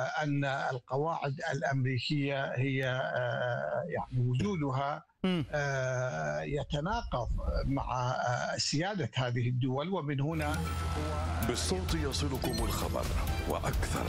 أن القواعد الأمريكية هي يعني وجودها يتناقض مع سيادة هذه الدول، ومن هنا بالصوت يصلكم الخبر وأكثر.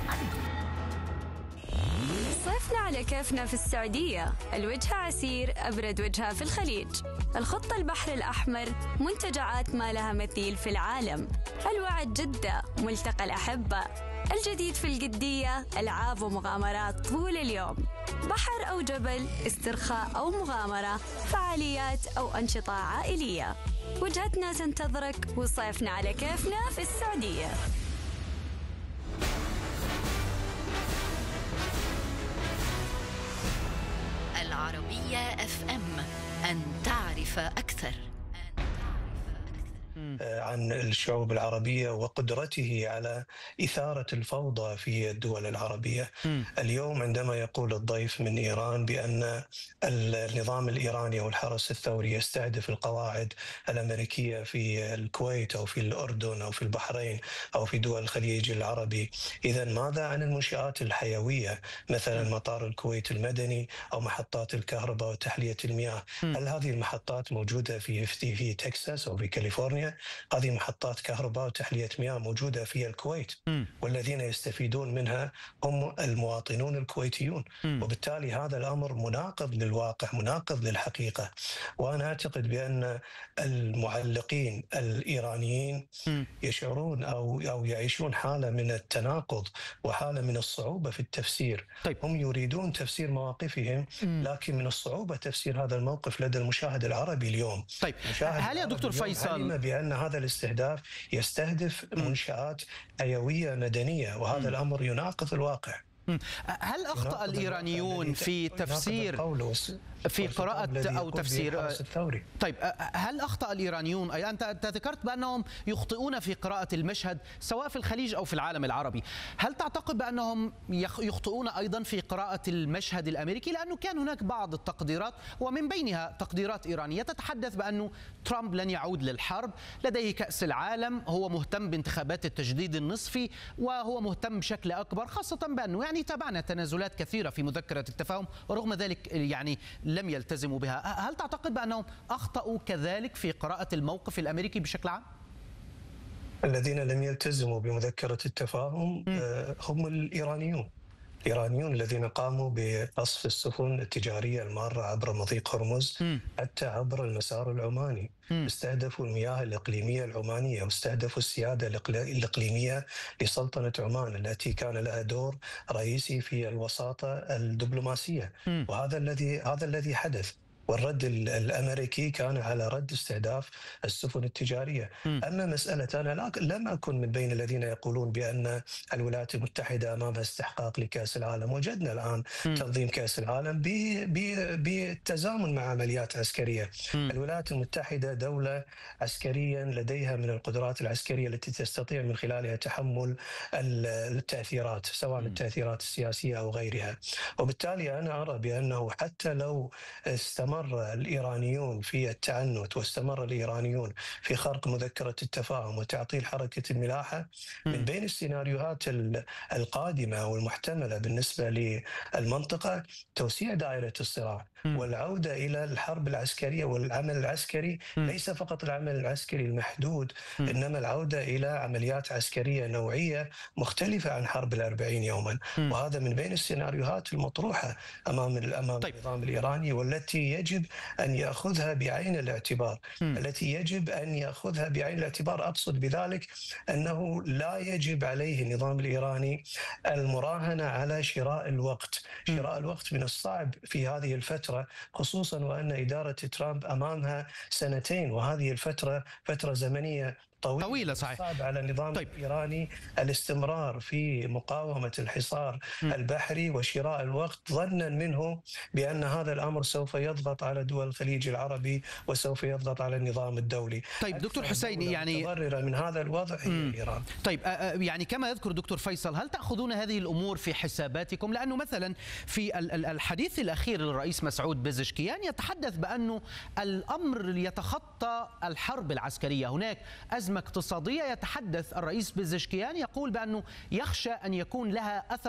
صيفنا على كيفنا في السعودية، الوجهة عسير أبرد وجهة في الخليج، الخطة البحر الأحمر، منتجعات ما لها مثيل في العالم، الوعد جدة، ملتقى الأحبة، الجديد في القدية، ألعاب ومغامرات طول اليوم، بحر أو جبل، استرخاء أو مغامرة، فعاليات أو أنشطة عائلية. وجهتنا تنتظرك وصيفنا على كيفنا في السعودية. العربية FM، أن تعرف أكثر. عن الشعوب العربية وقدرته على إثارة الفوضى في الدول العربية. اليوم عندما يقول الضيف من إيران بأن النظام الإيراني أو الحرس الثوري يستهدف القواعد الأمريكية في الكويت أو في الأردن أو في البحرين أو في دول الخليج العربي، إذن ماذا عن المنشآت الحيوية مثلا مطار الكويت المدني أو محطات الكهرباء وتحلية المياه؟ هل هذه المحطات موجودة في تكساس أو في كاليفورنيا؟ هذه محطات كهرباء وتحلية مياه موجودة في الكويت، والذين يستفيدون منها هم المواطنون الكويتيون. وبالتالي هذا الأمر مناقض للواقع، مناقض للحقيقة. وأنا أعتقد بأن المعلقين الإيرانيين يشعرون أو يعيشون حالة من التناقض وحالة من الصعوبة في التفسير. هم يريدون تفسير مواقفهم، لكن من الصعوبة تفسير هذا الموقف لدى المشاهد العربي اليوم. هل يا دكتور فيصل بأن هذا الاستهداف يستهدف منشآت حيوية مدنية، وهذا الأمر يناقض الواقع؟ هل أخطأ الإيرانيون في تفسير في قراءة أو تفسير؟ طيب، هل أخطأ الإيرانيون؟ أنت ذكرت بأنهم يخطئون في قراءة المشهد سواء في الخليج أو في العالم العربي، هل تعتقد بأنهم يخطئون أيضا في قراءة المشهد الأمريكي؟ لأنه كان هناك بعض التقديرات ومن بينها تقديرات إيرانية تتحدث بأنه ترامب لن يعود للحرب، لديه كأس العالم، هو مهتم بانتخابات التجديد النصفي، وهو مهتم بشكل أكبر، خاصة بأنه يعني تابعنا تنازلات كثيرة في مذكرة التفاهم ورغم ذلك يعني لم يلتزموا بها. هل تعتقد بأنهم أخطأوا كذلك في قراءة الموقف الأمريكي بشكل عام؟ الذين لم يلتزموا بمذكرة التفاهم هم الإيرانيون الذين قاموا بقصف السفن التجارية المارة عبر مضيق هرمز حتى عبر المسار العماني. استهدفوا المياه الإقليمية العمانية، واستهدفوا السيادة الإقليمية لسلطنة عمان التي كان لها دور رئيسي في الوساطة الدبلوماسية. وهذا الذي حدث. والرد الأمريكي كان على رد استهداف السفن التجارية. أما مسألة أنا لم أكن من بين الذين يقولون بأن الولايات المتحدة أمامها استحقاق لكأس العالم. وجدنا الآن تنظيم كأس العالم بالتزامن مع عمليات عسكرية. الولايات المتحدة دولة عسكريا لديها من القدرات العسكرية التي تستطيع من خلالها تحمل التأثيرات، سواء التأثيرات السياسية أو غيرها. وبالتالي أنا أرى بأنه حتى لو استمر الإيرانيون في التعنت واستمر الإيرانيون في خرق مذكرة التفاهم وتعطيل حركة الملاحة، من بين السيناريوهات القادمة والمحتملة بالنسبة للمنطقة توسيع دائرة الصراع والعودة إلى الحرب العسكرية والعمل العسكري. ليس فقط العمل العسكري المحدود، إنما العودة إلى عمليات عسكرية نوعية مختلفة عن حرب 40 يوما. وهذا من بين السيناريوهات المطروحة أمام النظام الإيراني، والتي يجب أن يأخذها بعين الاعتبار. أقصد بذلك أنه لا يجب عليه النظام الإيراني المراهنة على شراء الوقت. شراء الوقت من الصعب في هذه الفترة، خصوصا وأن إدارة ترامب أمامها 2 وهذه الفترة فترة زمنية طويلة. صحيح. صعب على النظام الإيراني الاستمرار في مقاومة الحصار البحري وشراء الوقت، ظنا منه بأن هذا الأمر سوف يضغط على دول الخليج العربي وسوف يضغط على النظام الدولي. طيب دكتور حسين، يعني متضررة من هذا الوضع هي إيران. طيب يعني كما يذكر دكتور فيصل، هل تأخذون هذه الأمور في حساباتكم؟ لأنه مثلا في الحديث الأخير للرئيس مسعود بزشكيان يتحدث بأنه الأمر يتخطى الحرب العسكرية، هناك أزمة اقتصادية. يتحدث الرئيس بزشكيان يقول بأنه يخشى أن يكون لها أثر